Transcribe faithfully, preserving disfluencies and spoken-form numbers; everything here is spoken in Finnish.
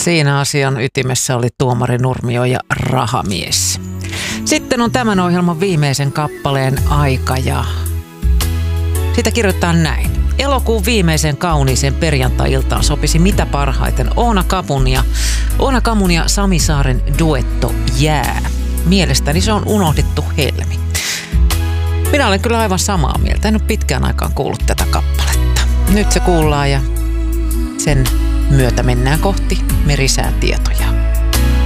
Siinä asian ytimessä oli Tuomari Nurmio ja Rahamies. Sitten on tämän ohjelman viimeisen kappaleen aika ja sitä kirjoittaa näin. Elokuun viimeisen kauniisen perjantai-iltaan sopisi mitä parhaiten Oona Kapun ja, Oona Kamun ja Sami Saaren duetto Jää. Mielestäni se on unohdettu helmi. Minä olen kyllä aivan samaa mieltä. En ole pitkään aikaan kuullut tätä kappaletta. Nyt se kuullaan ja sen myötä mennään kohti merisäätietoja.